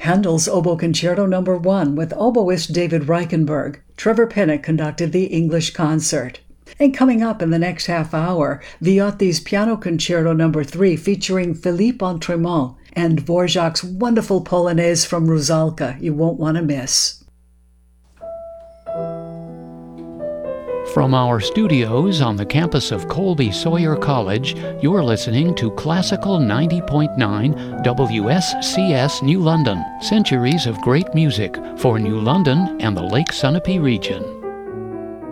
Handel's Oboe Concerto No. 1 with oboist David Reichenberg. Trevor Pinnock conducted the English concert. And coming up in the next half hour, Viotti's Piano Concerto No. 3 featuring Philippe Entremont and Dvorak's wonderful Polonaise from Rusalka you won't want to miss. From our studios on the campus of Colby Sawyer College, you're listening to Classical 90.9 WSCS New London. Centuries of great music for New London and the Lake Sunapee region.